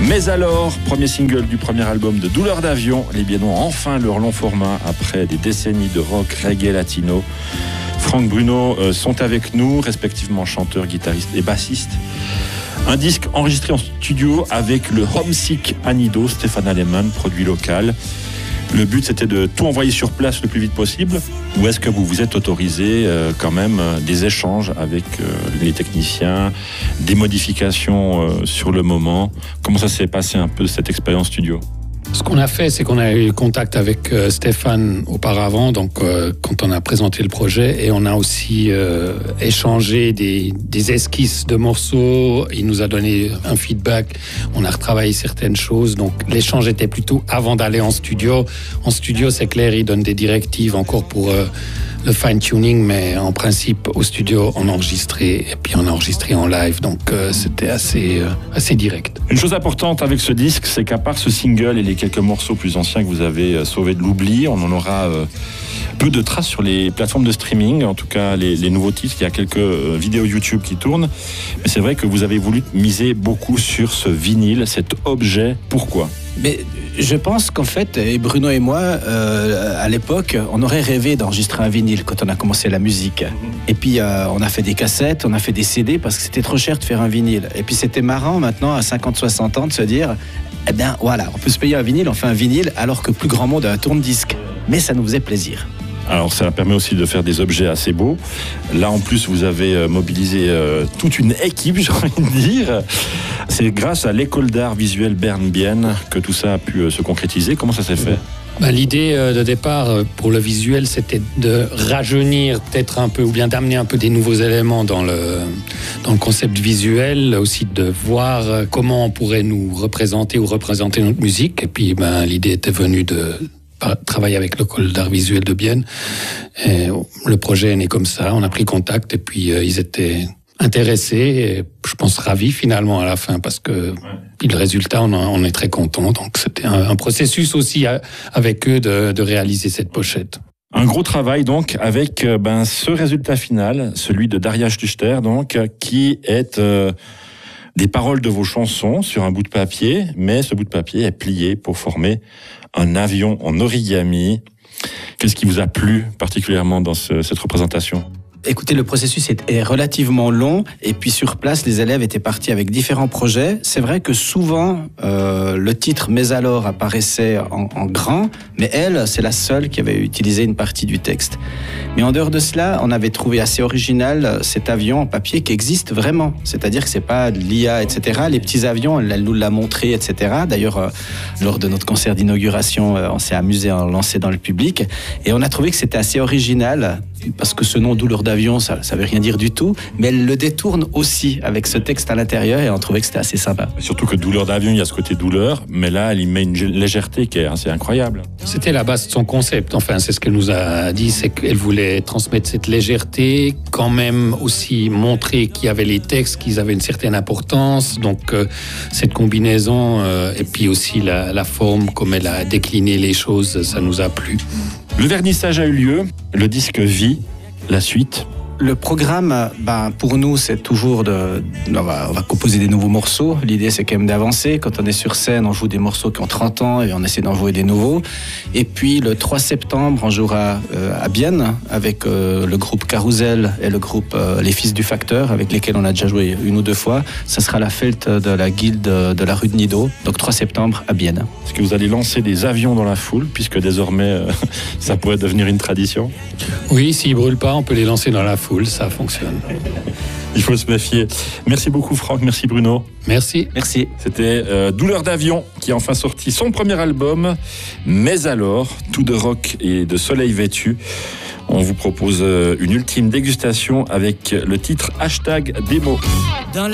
Mais alors, premier single du premier album de Douleur d'avion, les Biennois ont enfin leur long format après des décennies de rock, reggae, latino. Franck, Bruno sont avec nous, respectivement chanteurs, guitaristes et bassistes. Un disque enregistré en studio avec le Homesick Anido, Stéphane Aleman, produit local. Le but, c'était de tout envoyer sur place le plus vite possible. Ou est-ce que vous vous êtes autorisé quand même des échanges avec les techniciens, des modifications sur le moment? Comment ça s'est passé un peu cette expérience studio? Ce qu'on a fait, c'est qu'on a eu contact avec Stéphane auparavant, donc quand on a présenté le projet, et on a aussi échangé des esquisses de morceaux. Il nous a donné un feedback, on a retravaillé certaines choses, donc l'échange était plutôt avant d'aller en studio. En studio, c'est clair, il donne des directives encore pour le fine-tuning, mais en principe, au studio, on enregistrait, et puis on a enregistré en live, donc c'était assez direct. Une chose importante avec ce disque, c'est qu'à part ce single et les quelques morceaux plus anciens que vous avez sauvés de l'oubli, on en aura peu de traces sur les plateformes de streaming, en tout cas les nouveaux titres. Il y a quelques vidéos YouTube qui tournent, mais c'est vrai que vous avez voulu miser beaucoup sur ce vinyle, cet objet. Pourquoi ? Mais je pense qu'en fait, et Bruno et moi, à l'époque, on aurait rêvé d'enregistrer un vinyle quand on a commencé la musique. Et puis, on a fait des cassettes, on a fait des CD parce que c'était trop cher de faire un vinyle. Et puis, c'était marrant maintenant, à 50-60 ans, de se dire, eh bien, voilà, on peut se payer un vinyle, on fait un vinyle, alors que plus grand monde a un tourne-disque. Mais ça nous faisait plaisir. Alors ça permet aussi de faire des objets assez beaux. Là en plus vous avez mobilisé toute une équipe, j'ai envie de dire. C'est grâce à l'école d'art visuel Berne-Bienne que tout ça a pu se concrétiser. Comment ça s'est fait ? L'idée de départ pour le visuel, c'était de rajeunir peut-être un peu, ou bien d'amener un peu des nouveaux éléments dans le concept visuel, aussi de voir comment on pourrait nous représenter ou représenter notre musique. Et puis l'idée était venue de travailler avec l'école d'art visuel de Bienne. Et le projet est né comme ça, on a pris contact et puis ils étaient intéressés et je pense ravis finalement à la fin parce que le résultat, on est très contents. Donc c'était un processus aussi avec eux de réaliser cette pochette. Un gros travail donc avec ce résultat final, celui de Daria Schluchter, donc qui est des paroles de vos chansons sur un bout de papier, mais ce bout de papier est plié pour former un avion en origami. Qu'est-ce qui vous a plu particulièrement dans cette représentation ? Écoutez, le processus est relativement long et puis sur place, les élèves étaient partis avec différents projets. C'est vrai que souvent, le titre « Mais alors » apparaissait en grand, mais elle, c'est la seule qui avait utilisé une partie du texte. Mais en dehors de cela, on avait trouvé assez original cet avion en papier qui existe vraiment. C'est-à-dire que c'est pas de l'IA, etc. Les petits avions, elle nous l'a montré, etc. D'ailleurs, lors de notre concert d'inauguration, on s'est amusé à en lancer dans le public. Et on a trouvé que c'était assez original parce que ce nom Douleur d'avion, ça veut rien dire du tout, mais elle le détourne aussi avec ce texte à l'intérieur et on trouvait que c'était assez sympa. Surtout que Douleur d'avion, il y a ce côté douleur, mais là, elle y met une légèreté qui est assez incroyable. C'était la base de son concept, enfin, c'est ce qu'elle nous a dit, c'est qu'elle voulait transmettre cette légèreté, quand même aussi montrer qu'il y avait les textes, qu'ils avaient une certaine importance, donc cette combinaison, et puis aussi la forme, comme elle a décliné les choses, ça nous a plu. Le vernissage a eu lieu, le disque vit, la suite. Le programme, pour nous, c'est toujours on va composer des nouveaux morceaux. L'idée, c'est quand même d'avancer. Quand on est sur scène, on joue des morceaux qui ont 30 ans et on essaie d'en jouer des nouveaux. Et puis, le 3 septembre, on jouera à Bienne avec le groupe Carousel et le groupe Les Fils du Facteur, avec lesquels on a déjà joué une ou deux fois. Ça sera la fête de la guilde de la rue de Nido. Donc, 3 septembre à Bienne. Est-ce que vous allez lancer des avions dans la foule, puisque désormais, ça pourrait devenir une tradition ? Oui, s'ils ne brûlent pas, on peut les lancer dans la foule. Ça fonctionne. Il faut se méfier. Merci beaucoup Franck, merci Bruno. Merci. Merci. C'était Douleur d'avion qui a enfin sorti son premier album, Mais alors, tout de rock et de soleil vêtu. On vous propose une ultime dégustation avec le titre #Démo.